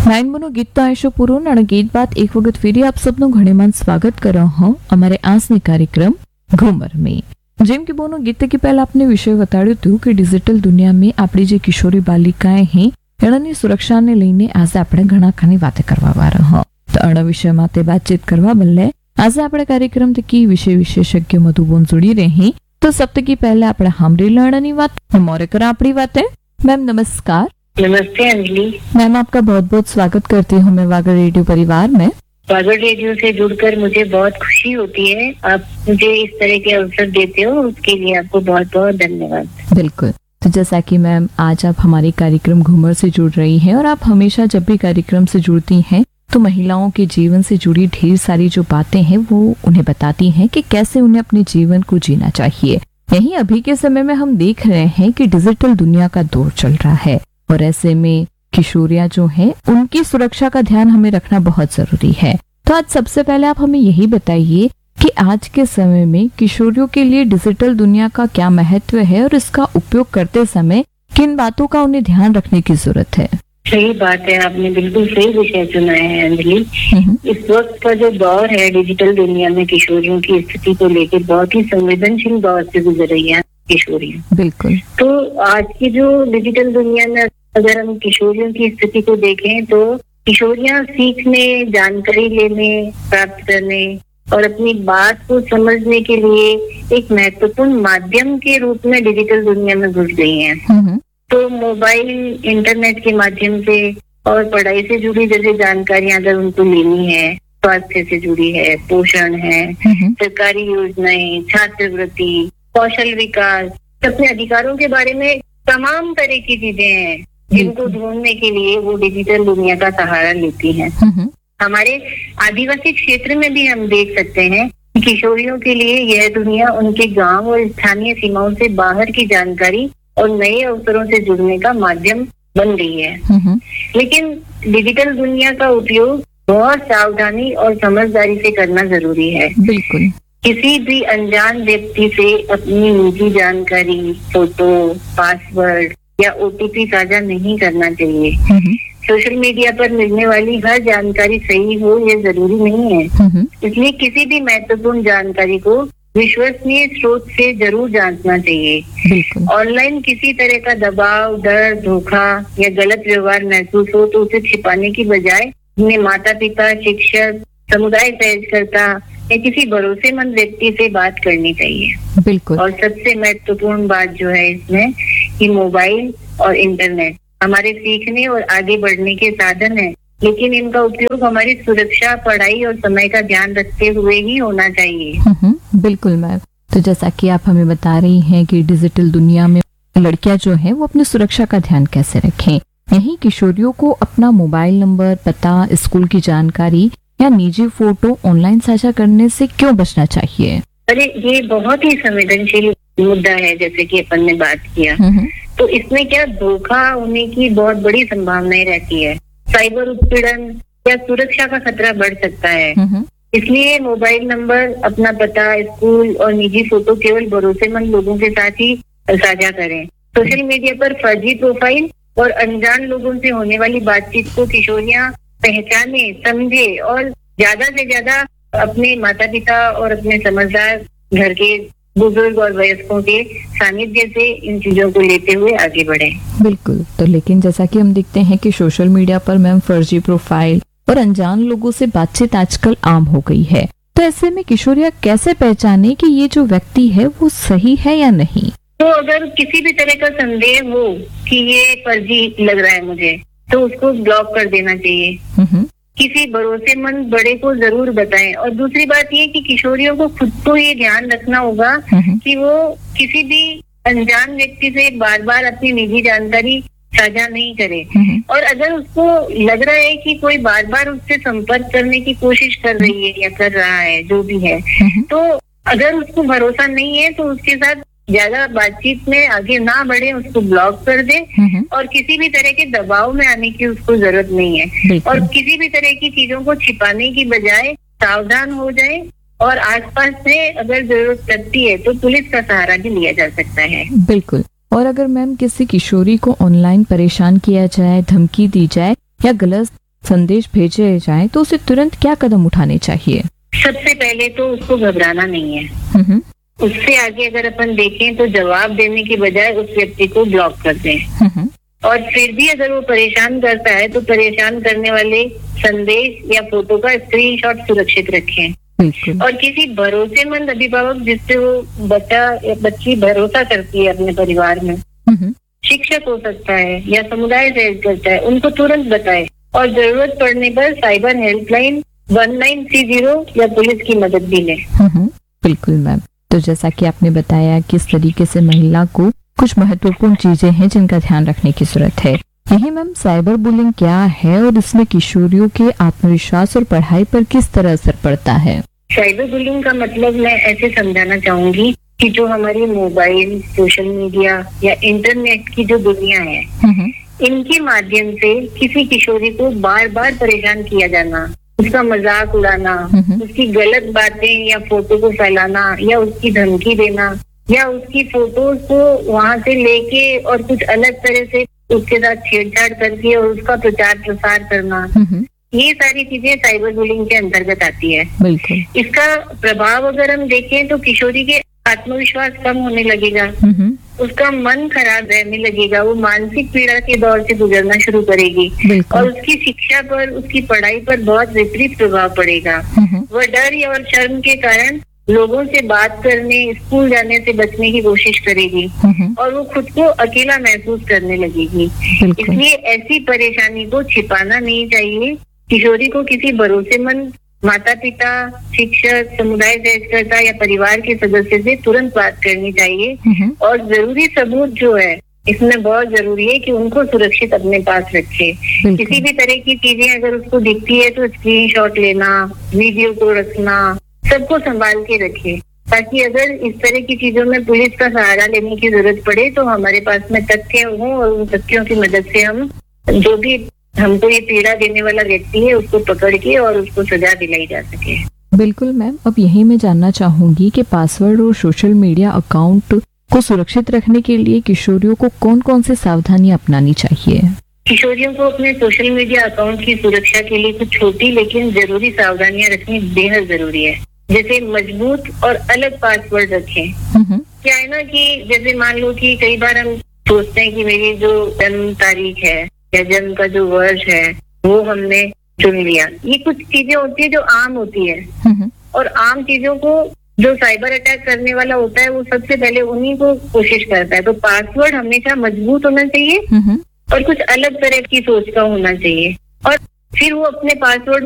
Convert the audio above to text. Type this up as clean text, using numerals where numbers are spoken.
નાઇનમોનું ગીત તો આયશો પૂરું અને ગીત બાદ એક વખત ફેરી આપ સબનું ઘણીમાન સ્વાગત कर रहा हूं हमारे आसने कार्यक्रम घूमर में। જેમ કે બોનું ગીત કે પહેલા આપને વિષય બતાડ્યું હતું કે ડિજિટલ દુનિયામાં આપણી જે કિશોરી બાલિકાએ હે એની સુરક્ષાને લઈને આજે આપણે ઘણા ખાની વાતો કરવા વાળા હો તો અણ વિષય માટે વાતચીત કરવા બદલે આજે આપણે કાર્યક્રમ की विषय विशेषज्ञ मधुबन जुड़ी रहे तो सप्तकी पहले આપણે સાંભળી લણની વાત મોરે કર આપણી વાતે। मैम नमस्कार। नमस्ते अंजलि मैम, आपका बहुत बहुत स्वागत करती हूँ मैं वागड़ रेडियो परिवार में। वागड़ रेडियो से जुड़कर मुझे बहुत खुशी होती है। आप मुझे इस तरह के अवसर देते हो, उसके लिए आपको बहुत बहुत धन्यवाद। बिल्कुल। तो जैसा कि मैम आज आप हमारे कार्यक्रम घूमर से जुड़ रही हैं और आप हमेशा जब भी कार्यक्रम से जुड़ती हैं तो महिलाओं के जीवन से जुड़ी ढेर सारी जो बातें हैं वो उन्हें बताती हैं कि कैसे उन्हें अपने जीवन को जीना चाहिए। यही अभी के समय में हम देख रहे हैं कि डिजिटल दुनिया का दौर चल रहा है और ऐसे में किशोरियां जो हैं उनकी सुरक्षा का ध्यान हमें रखना बहुत जरूरी है। तो आज सबसे पहले आप हमें यही बताइए कि आज के समय में किशोरियों के लिए डिजिटल दुनिया का क्या महत्व है और इसका उपयोग करते समय किन बातों का उन्हें ध्यान रखने की जरूरत है। सही बात है, आपने बिल्कुल सही विषय चुना है अंजलि। इस वक्त का जो दौर है डिजिटल दुनिया में किशोरियों की स्थिति को लेकर बहुत ही संवेदनशील दौर से गुजर रही है किशोरियां। बिल्कुल। तो आज की जो डिजिटल दुनिया में अगर हम किशोरियों की स्थिति को देखें तो किशोरियां सीखने, जानकारी लेने, प्राप्त करने और अपनी बात को समझने के लिए एक महत्वपूर्ण माध्यम के रूप में डिजिटल दुनिया में घुस गई हैं। तो मोबाइल, इंटरनेट के माध्यम से और पढ़ाई से जुड़ी जैसे जानकारियां अगर उनको लेनी है, स्वास्थ्य से जुड़ी है, पोषण है, सरकारी योजनाएं, छात्रवृत्ति, कौशल विकास, अपने अधिकारों के बारे में तमाम तरह की चीजें हैं जिनको ढूंढने के लिए वो डिजिटल दुनिया का सहारा लेती हैं। हमारे आदिवासी क्षेत्र में भी हम देख सकते हैं कि किशोरियों के लिए यह दुनिया उनके गांव और स्थानीय सीमाओं से बाहर की जानकारी और नए अवसरों से जुड़ने का माध्यम बन गई है। लेकिन डिजिटल दुनिया का उपयोग बहुत सावधानी और समझदारी से करना जरूरी है। बिल्कुल। किसी भी अनजान व्यक्ति से अपनी निजी जानकारी, फोटो, पासवर्ड या ओटीपी साझा नहीं करना चाहिए। सोशल मीडिया पर मिलने वाली हर जानकारी सही हो ये जरूरी नहीं है, इसलिए किसी भी महत्वपूर्ण जानकारी को विश्वसनीय स्रोत से जरूर जांचना चाहिए। ऑनलाइन किसी तरह का दबाव, डर, धोखा या गलत व्यवहार महसूस हो तो उसे छिपाने की बजाय अपने माता पिता, शिक्षक, समुदाय सहयोगकर्ता या किसी भरोसेमंद व्यक्ति से बात करनी चाहिए। बिल्कुल। और सबसे महत्वपूर्ण बात जो है इसमें कि मोबाइल और इंटरनेट हमारे सीखने और आगे बढ़ने के साधन है, लेकिन इनका उपयोग हमारी सुरक्षा, पढ़ाई और समय का ध्यान रखते हुए ही होना चाहिए। बिल्कुल मैम। तो जैसा कि आप हमें बता रही हैं कि डिजिटल दुनिया में लड़कियां जो हैं वो अपनी सुरक्षा का ध्यान कैसे रखें। यही किशोरियों को अपना मोबाइल नंबर, पता, स्कूल की जानकारी या निजी फोटो ऑनलाइन साझा करने से क्यों बचना चाहिए। अरे ये बहुत ही संवेदनशील मुद्दा है, जैसे कि अपन ने बात किया। तो इसमें क्या धोखा होने की बहुत बड़ी संभावनाएं रहती है। साइबर उत्पीड़न या सुरक्षा का खतरा बढ़ सकता है, इसलिए मोबाइल नंबर, अपना पता, स्कूल और निजी फोटो केवल भरोसेमंद लोगों के साथ ही साझा करें। सोशल मीडिया पर फर्जी प्रोफाइल और अनजान लोगों से होने वाली बातचीत को किशोरियां पहचाने, समझे और ज्यादा से ज्यादा अपने माता पिता और अपने समझदार घर के बुजुर्ग और वयस्कों के सानिध्य से इन चीजों को लेते हुए आगे बढ़े। बिल्कुल। तो लेकिन जैसा कि हम देखते हैं कि सोशल मीडिया पर मैम फर्जी प्रोफाइल और अनजान लोगों से बातचीत आजकल आम हो गई है, तो ऐसे में किशोरियां कैसे पहचाने कि ये जो व्यक्ति है वो सही है या नहीं। तो अगर किसी भी तरह का संदेह हो कि ये फर्जी लग रहा है मुझे, तो उसको ब्लॉक कर देना चाहिए। किसी भरोसेमंद बड़े को जरूर बताएं। और दूसरी बात ये कि किशोरियों को खुद को ये ध्यान रखना होगा कि वो किसी भी अनजान व्यक्ति से बार बार अपनी निजी जानकारी साझा नहीं करे। और अगर उसको लग रहा है कि कोई बार बार उससे संपर्क करने की कोशिश कर रही है या कर रहा है, जो भी है, तो अगर उसको भरोसा नहीं है तो उसके साथ ज्यादा बातचीत में आगे ना बढ़े, उसको ब्लॉक कर दे। और किसी भी तरह के दबाव में आने की उसको जरूरत नहीं है। और किसी भी तरह की चीजों को छिपाने की बजाय सावधान हो जाए और आसपास से अगर जरूरत लगती है तो पुलिस का सहारा भी लिया जा सकता है। बिल्कुल। और अगर मैम किसी किशोरी को ऑनलाइन परेशान किया जाए, धमकी दी जाए या गलत संदेश भेजे जाए तो उसे तुरंत क्या कदम उठाने चाहिए? सबसे पहले तो उसको घबराना नहीं है। हम्म, उससे आगे अगर अपन देखें तो जवाब देने की बजाय उस व्यक्ति को ब्लॉक कर दें। हम्म, और फिर भी अगर वो परेशान करता है तो परेशान करने वाले संदेश या फोटो का स्क्रीनशॉट सुरक्षित रखें। बिल्कुल। और किसी भरोसेमंद अभिभावक जिससे वो बच्चा या बच्ची भरोसा करती है अपने परिवार में, हम्म, शिक्षक हो सकता है या समुदाय से करता है, उनको तुरंत बताए। और जरूरत पड़ने पर साइबर हेल्पलाइन 1930 या पुलिस की मदद भी लें। बिल्कुल मैम। तो जैसा कि आपने बताया किस तरीके से महिला को कुछ महत्वपूर्ण चीजें हैं जिनका ध्यान रखने की जरूरत है। यही मैम साइबर बुलिंग क्या है और इसमें किशोरियों के आत्मविश्वास और पढ़ाई पर किस तरह असर पड़ता है? साइबर बुलिंग का मतलब मैं ऐसे समझाना चाहूंगी कि जो हमारी मोबाइल, सोशल मीडिया या इंटरनेट की जो दुनिया है, इनके माध्यम से किसी किशोरी को बार बार परेशान किया जाना, उसका मजाक उड़ाना, उसकी गलत बातें या फोटो को फैलाना या उसकी धमकी देना या उसकी फोटोज को वहां से लेके और कुछ अलग तरह से उसके साथ छेड़छाड़ करके और उसका प्रचार प्रसार करना, ये सारी चीजें साइबर बुलिंग के अंतर्गत आती है। बिल्कुल। इसका प्रभाव अगर हम देखें तो किशोरी के आत्मविश्वास कम होने लगेगा, उसका मन खराब रहने लगेगा, वो मानसिक पीड़ा के दौर से गुजरना शुरू करेगी और उसकी शिक्षा पर, उसकी पढ़ाई पर बहुत विपरीत प्रभाव पड़ेगा। वह डर और शर्म के कारण लोगों से बात करने, स्कूल जाने से बचने की कोशिश करेगी और वो खुद को अकेला महसूस करने लगेगी। इसलिए ऐसी परेशानी को छिपाना नहीं चाहिए। किशोरी को किसी भरोसेमंद माता पिता, शिक्षक, समुदाय सहकर्ता या परिवार के सदस्य से तुरंत बात करनी चाहिए। और जरूरी सबूत जो है इसमें बहुत जरूरी है कि उनको सुरक्षित अपने पास रखे। किसी भी तरह की चीजें अगर उसको दिखती है तो स्क्रीनशॉट लेना, वीडियो को रखना, सबको संभाल के रखे, ताकि अगर इस तरह की चीजों में पुलिस का सहारा लेने की जरूरत पड़े तो हमारे पास में तथ्य हों और उन तथ्यों की मदद से हम जो भी हमको ये पीड़ा देने वाला व्यक्ति है उसको पकड़ के और उसको सजा दिलाई जा सके। बिल्कुल मैम। अब यही मैं जानना चाहूंगी कि पासवर्ड और सोशल मीडिया अकाउंट को सुरक्षित रखने के लिए किशोरियों को कौन कौन से सावधानियां अपनानी चाहिए? किशोरियों को अपने सोशल मीडिया अकाउंट की सुरक्षा के लिए कुछ छोटी लेकिन जरूरी सावधानियां रखनी बेहद जरूरी है। जैसे मजबूत और अलग पासवर्ड रखें। क्या है ना कि जैसे मान लो कि कई बार हम सोचते हैं कि मेरी जो जन्म तारीख है या जन्म का जो वर्ष है वो हमने चुन लिया। ये कुछ चीजें होती है जो आम होती है और आम चीजों को जो साइबर अटैक करने वाला होता है वो सबसे पहले उन्हीं को कोशिश करता है। तो पासवर्ड हमेशा मजबूत होना चाहिए और कुछ अलग तरह की सोच का होना चाहिए और फिर वो अपने पासवर्ड